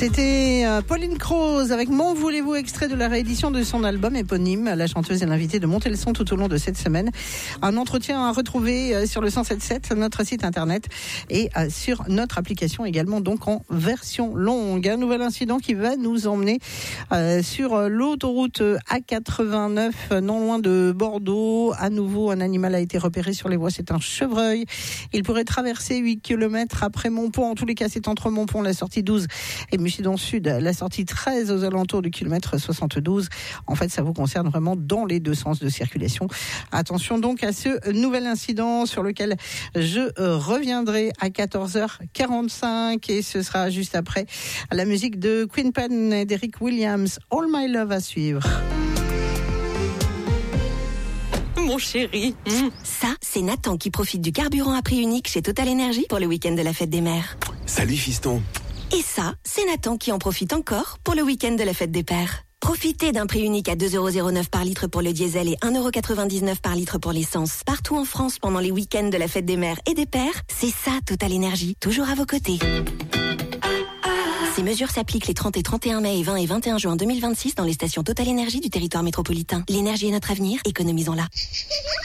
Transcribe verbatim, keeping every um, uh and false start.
C'était Pauline Croze avec Mon Voulez-vous, extrait de la réédition de son album éponyme. La chanteuse est l'invitée de monter le son tout au long de cette semaine. Un entretien à retrouver sur le cent soixante-dix sept, notre site internet, et sur notre application également, donc en version longue. Un nouvel incident qui va nous emmener sur l'autoroute A quatre-vingt-neuf, non loin de Bordeaux. À nouveau, un animal a été repéré sur les voies. C'est un chevreuil. Il pourrait traverser huit kilomètres après Montpont. En tous les cas, c'est entre Montpont, la sortie douze, et Mucidon Sud, la sortie treize, aux alentours du kilomètre soixante-douze. En fait, ça vous concerne vraiment dans les deux sens de circulation. Attention donc à ce nouvel incident sur lequel je reviendrai à quatorze heures quarante-cinq, et ce sera juste après la musique de Queen Pen et d'Eric Williams. All My Love à suivre. Mon chéri. Mmh. Ça, c'est Nathan qui profite du carburant à prix unique chez Total Energy pour le week-end de la fête des mères. Salut fiston. Et ça, c'est Nathan qui en profite encore pour le week-end de la fête des pères. Profitez d'un prix unique à deux euros zéro neuf par litre pour le diesel et un euro quatre-vingt-dix-neuf par litre pour l'essence. Partout en France pendant les week-ends de la fête des mères et des pères, c'est ça Total Energy, toujours à vos côtés. Ces mesures s'appliquent les trente et trente et un mai et vingt et vingt et un juin deux mille vingt-six dans les stations Total Energy du territoire métropolitain. L'énergie est notre avenir, économisons-la.